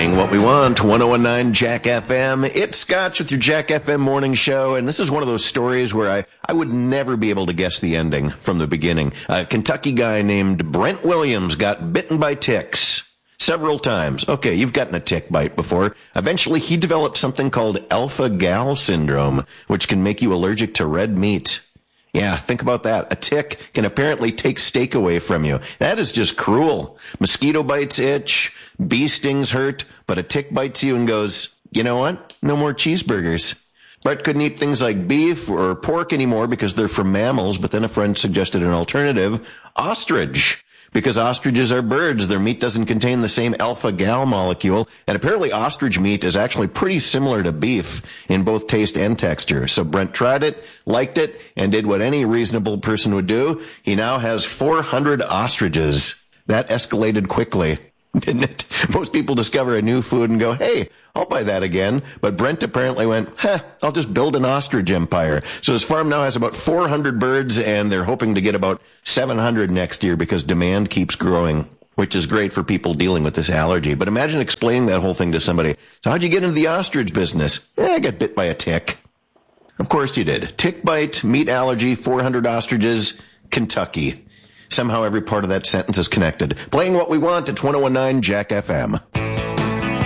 Playing what we want, 1019 Jack FM. It's Scotch with your Jack FM morning show, and this is one of those stories where I would never be able to guess the ending from the beginning. A Kentucky guy named Brent Williams got bitten by ticks several times. Okay, you've gotten a tick bite before. Eventually, he developed something called alpha-gal syndrome, which can make you allergic to red meat. Yeah, think about that. A tick can apparently take steak away from you. That is just cruel. Mosquito bites itch, bee stings hurt, but a tick bites you and goes, you know what? No more cheeseburgers. Brett couldn't eat things like beef or pork anymore because they're from mammals, but then a friend suggested an alternative, ostrich. Because ostriches are birds, their meat doesn't contain the same alpha-gal molecule, and apparently ostrich meat is actually pretty similar to beef in both taste and texture. So Brent tried it, liked it, and did what any reasonable person would do. He now has 400 ostriches. That escalated quickly, didn't it? Most people discover a new food and go, hey, I'll buy that again. But Brent apparently went, I'll just build an ostrich empire. So his farm now has about 400 birds, and they're hoping to get about 700 next year because demand keeps growing, which is great for people dealing with this allergy. But imagine explaining that whole thing to somebody. So how'd you get into the ostrich business? I got bit by a tick. Of course you did. Tick bite, meat allergy, 400 ostriches, Kentucky. Somehow every part of that sentence is connected. Playing what we want at 1019 Jack FM.